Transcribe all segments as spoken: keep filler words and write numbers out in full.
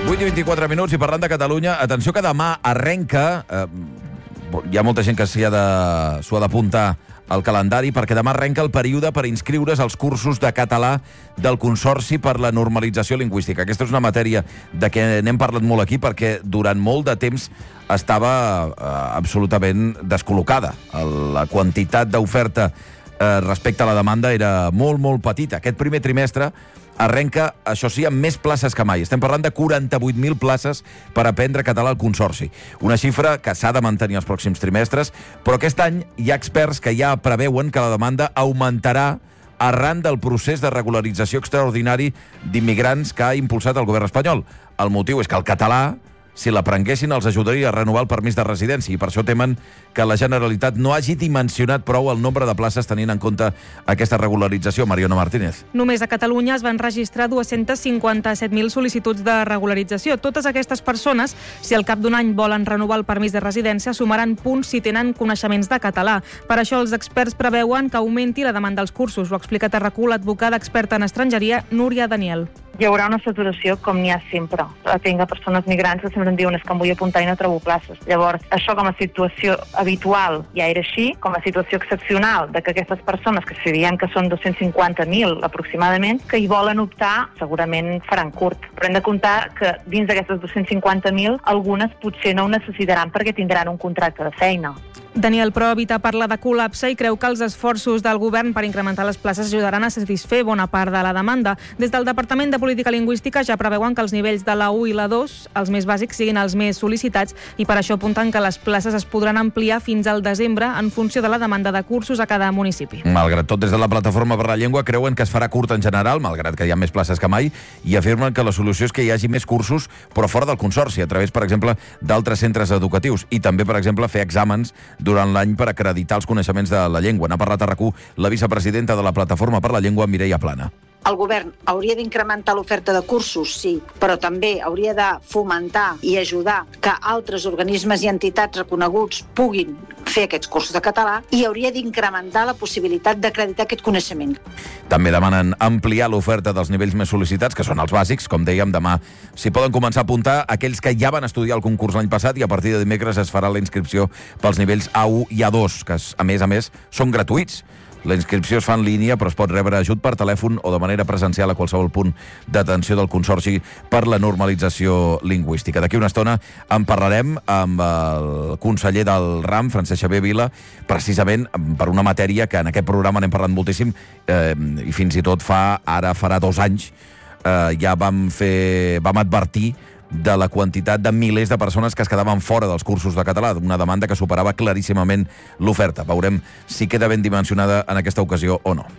vuit i vint-i-quatre minuts i parlant de Catalunya, atenció que demà arrenca, eh, hi ha molta gent que s'hi ha de, s'ho ha d'apuntar al calendari, perquè demà arrenca el període per inscriure's als cursos de català del Consorci per la Normalització Lingüística. Aquesta és una matèria de què n'hem parlat molt aquí, perquè durant molt de temps estava eh, absolutament descol·locada. La quantitat d'oferta eh, respecte a la demanda era molt, molt petita. Aquest primer trimestre arrenca, això sí, amb més places que mai. Estem parlant de quaranta-vuit mil places per aprendre català al Consorci. Una xifra que s'ha de mantenir els pròxims trimestres, però aquest any hi ha experts que ja preveuen que la demanda augmentarà arran del procés de regularització extraordinari d'immigrants que ha impulsat el govern espanyol. El motiu és que el català, si l'aprenguessin, els ajudaria a renovar el permís de residència, i per això temen que la Generalitat no hagi dimensionat prou el nombre de places tenint en compte aquesta regularització. Mariona Martínez. Només a Catalunya es van registrar dues-centes cinquanta-set mil sol·licituds de regularització. Totes aquestes persones, si al cap d'un any volen renovar el permís de residència, sumaran punts si tenen coneixements de català. Per això els experts preveuen que augmenti la demanda als cursos. Ho explica a RAC u l'advocada experta en estrangeria, Núria Daniel. Hi haurà una saturació com n'hi ha sempre. Tinc persones migrants que sempre em diuen és que em vull apuntar i no trobo places. Llavors, això com a situació habitual ja era així, com a situació excepcional de que aquestes persones, que si diem que són dos-cents cinquanta mil aproximadament, que hi volen optar, segurament faran curt. Però hem de comptar que dins d'aquestes dos-cents cinquanta mil, algunes potser no ho necessitaran perquè tindran un contracte de feina. Daniel Provita parla de col·lapse i creu que els esforços del govern per incrementar les places ajudaran a satisfer bona part de la demanda. Des del Departament de Política Lingüística ja preveuen que els nivells de la u i la dos, els més bàsics, siguin els més sol·licitats, i per això apunten que les places es podran ampliar fins al desembre en funció de la demanda de cursos a cada municipi. Malgrat tot, des de la Plataforma per la Llengua creuen que es farà curt en general, malgrat que hi ha més places que mai, i afirmen que la solució és que hi hagi més cursos, però fora del Consorci, a través, per exemple, d'altres centres educatius, i també, per exemple, fer exàmens durant l'any per acreditar els coneixements de la llengua. N'ha parlat a RAC u la vicepresidenta de la Plataforma per la Llengua, Mireia Plana. El govern hauria d'incrementar l'oferta de cursos, sí, però també hauria de fomentar i ajudar que altres organismes i entitats reconeguts puguin fer aquests cursos de català, i hauria d'incrementar la possibilitat d'acreditar aquest coneixement. També demanen ampliar l'oferta dels nivells més sol·licitats, que són els bàsics, com dèiem, demà s'hi poden començar a apuntar aquells que ja van estudiar el concurs l'any passat, i a partir de dimecres es farà la inscripció pels nivells A u i A dos, que a més a més són gratuïts. La inscripció es fa en línia, però es pot rebre ajut per telèfon o de manera presencial a qualsevol punt d'atenció del Consorci per la Normalització Lingüística. D'aquí una estona en parlarem amb el conseller del RAM, Francesc Xavier Vila, precisament per una matèria que en aquest programa n'hem parlat moltíssim, eh, i fins i tot fa, ara farà dos anys, eh, ja vam fer, vam advertir de la quantitat de milers de persones que es quedaven fora dels cursos de català, una demanda que superava claríssimament l'oferta. Veurem si queda ben dimensionada en aquesta ocasió o no.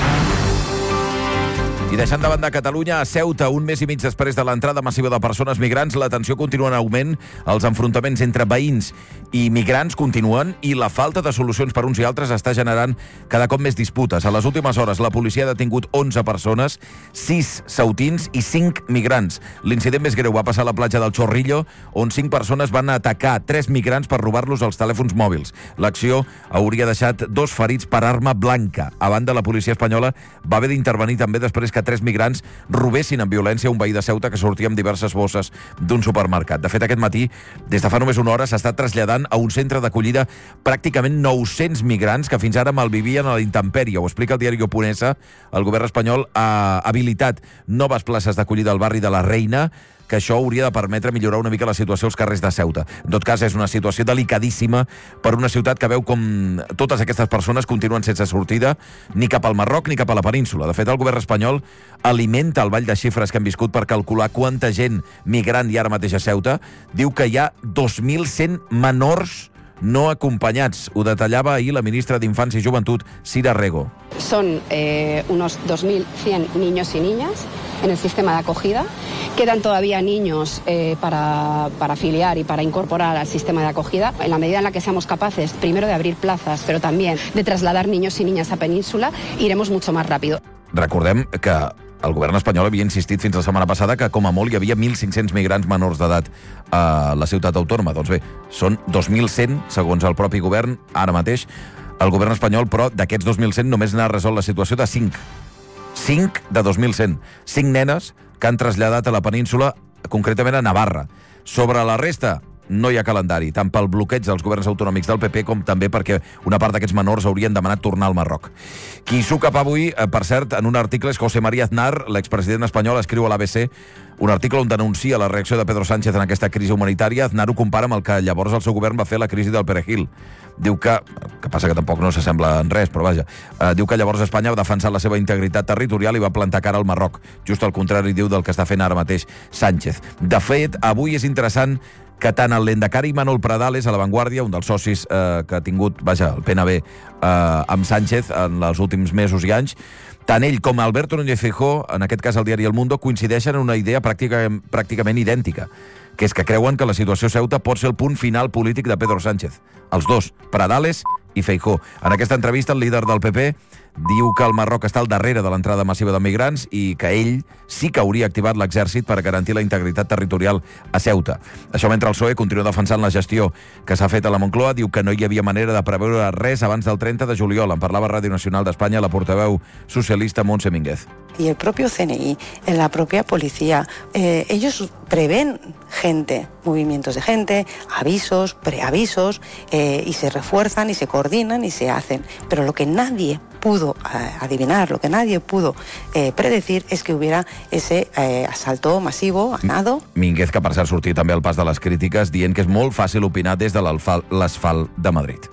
I deixant de banda Catalunya, a Ceuta, un mes i mig després de l'entrada massiva de persones migrants, la tensió continua en augment, els enfrontaments entre veïns i migrants continuen, i la falta de solucions per uns i altres està generant cada cop més disputes. A les últimes hores, la policia ha detingut onze persones, sis ceutins i cinc migrants. L'incident més greu va passar a la platja del Chorrillo, on cinc persones van atacar tres migrants per robar-los els telèfons mòbils. L'acció hauria deixat dos ferits per arma blanca. A banda, la policia espanyola va haver d'intervenir també després que tres migrants robessin amb violència un veí de Ceuta que sortia amb diverses bosses d'un supermercat. De fet, aquest matí, des de fa només una hora, s'està traslladant a un centre d'acollida pràcticament nou-cents migrants que fins ara malvivien a la intempèrie. Ho explica el diari Oponesa. El govern espanyol ha habilitat noves places d'acollida al barri de la Reina, que això hauria de permetre millorar una mica la situació als carrers de Ceuta. En tot cas, és una situació delicadíssima per una ciutat que veu com totes aquestes persones continuen sense sortida ni cap al Marroc ni cap a la península. De fet, el govern espanyol alimenta el ball de xifres que hem viscut per calcular quanta gent migrant hi ha ara mateix a Ceuta. Diu que hi ha dos mil cent menors no acompañados. Ho detallaba ahí la ministra de Infancia y Juventud, Sira Rego. Son eh, unos dos mil cien niños y niñas en el sistema de acogida. Quedan todavía niños eh, para, para afiliar y para incorporar al sistema de acogida. En la medida en la que seamos capaces, primero de abrir plazas, pero también de trasladar niños y niñas a Península, iremos mucho más rápido. Recordem que el govern espanyol havia insistit fins la setmana passada que com a molt hi havia mil cinc-cents migrants menors d'edat a la ciutat autònoma. Doncs bé, són dos mil cent, segons el propi govern, ara mateix. El govern espanyol, però, d'aquests dos mil cent només n'ha resolt la situació de cinc. cinc de dos mil cent. cinc nenes que han traslladat a la península concretament a Navarra. Sobre la resta, no hi ha calendari, tant pel bloqueig dels governs autonòmics del P P com també perquè una part d'aquests menors haurien demanat tornar al Marroc. Qui s'ho cap avui, per cert, en un article és José María Aznar, l'expresident espanyol, escriu a l'A B C un article on denuncia la reacció de Pedro Sánchez en aquesta crisi humanitària. Aznar ho compara amb el que llavors el seu govern va fer la crisi del Perejil. Diu que, que passa que tampoc no s'assembla en res, però vaja, eh, diu que llavors Espanya va defensar la seva integritat territorial i va plantar cara al Marroc. Just al contrari, diu, del que està fent ara mateix Sánchez. De fet, avui és interessant que tant el Lendakari Imanol Pradales, a La Vanguardia, un dels socis eh, que ha tingut, vaja, el P N B eh, amb Sánchez en els últims mesos i anys, tant ell com Alberto Núñez Feijóo, en aquest cas el diari El Mundo, coincideixen en una idea pràcticament, pràcticament idèntica, que és que creuen que la situació a Ceuta pot ser el punt final polític de Pedro Sánchez. Els dos, Pradales i Feijóo. En aquesta entrevista, el líder del P P diu que el Marroc està al darrere de l'entrada massiva de migrants i que ell sí que hauria activat l'exèrcit per garantir la integritat territorial a Ceuta. Això mentre el P S O E continua defensant la gestió que s'ha fet a la Moncloa, diu que no hi havia manera de preveure res abans del trenta de juliol. En parlava a Ràdio Nacional d'Espanya la portaveu socialista Montse Mínguez. Y el propio C N I, la propia policía, eh, ellos prevén gente, movimientos de gente, avisos, preavisos, eh, y se refuerzan y se coordinan y se hacen. Pero lo que nadie pudo eh, adivinar, lo que nadie pudo eh, predecir es que hubiera ese eh, asalto masivo a nado. Mínguez, que per cert sortir també al pas de les crítiques, dient que és molt fàcil opinar des de l'asfalt de Madrid.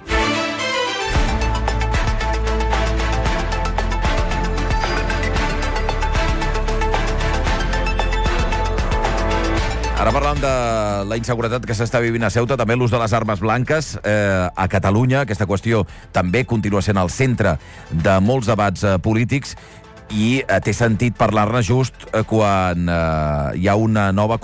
Ara parlant de la inseguretat que s'està vivint a Ceuta, també l'ús de les armes blanques eh, a Catalunya. Aquesta qüestió també continua sent al centre de molts debats eh, polítics i eh, té sentit parlar-ne just eh, quan eh, hi ha una nova